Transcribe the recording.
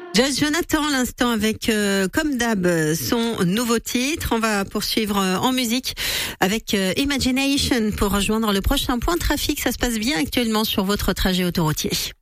Jazz Jonathan à l'instant avec comme d'hab son nouveau titre. On va poursuivre en musique avec Imagination pour rejoindre le prochain point trafic. Ça se passe bien actuellement sur votre trajet autoroutier.